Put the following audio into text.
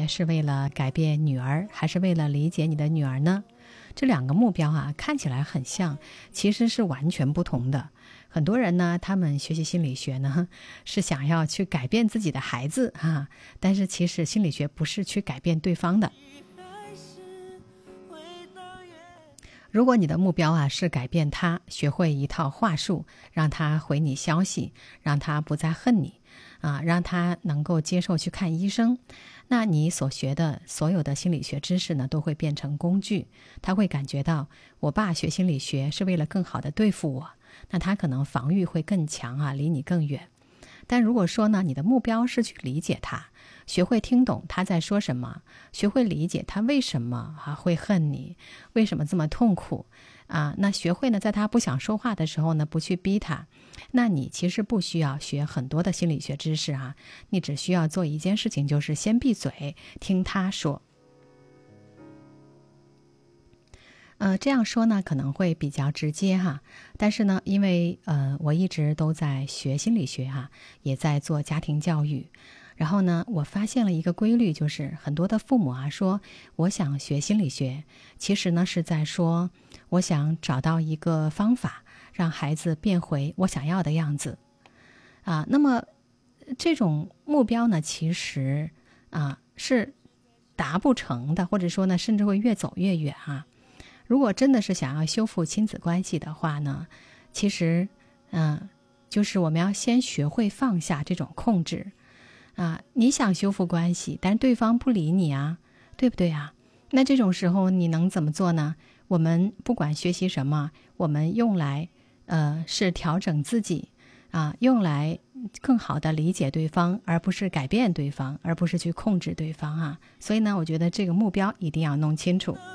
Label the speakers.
Speaker 1: 学是为了改变女儿，还是为了理解你的女儿呢？这两个目标啊，看起来很像，其实是完全不同的。很多人呢，他们学习心理学呢，是想要去改变自己的孩子啊，但是其实心理学不是去改变对方的。如果你的目标啊是改变他，学会一套话术，让他回你消息，让他不再恨你啊，让他能够接受去看医生，那你所学的所有的心理学知识呢，都会变成工具。他会感觉到我爸学心理学是为了更好的对付我，那他可能防御会更强啊，离你更远。但如果说呢，你的目标是去理解他，学会听懂他在说什么，学会理解他为什么会恨你，为什么这么痛苦啊？那学会呢，在他不想说话的时候呢，不去逼他。那你其实不需要学很多的心理学知识啊，你只需要做一件事情，就是先闭嘴，听他说。这样说呢可能会比较直接哈，但是呢，因为我一直都在学心理学哈，也在做家庭教育，然后呢，我发现了一个规律，就是很多的父母啊说我想学心理学，其实呢是在说我想找到一个方法让孩子变回我想要的样子啊。那么这种目标呢，其实是达不成的，或者说呢，甚至会越走越远啊。如果真的是想要修复亲子关系的话呢，其实就是我们要先学会放下这种控制啊。你想修复关系，但对方不理你啊，对不对啊？那这种时候你能怎么做呢？我们不管学习什么，我们用来是调整自己啊，用来更好的理解对方，而不是改变对方，而不是去控制对方啊。所以呢，我觉得这个目标一定要弄清楚。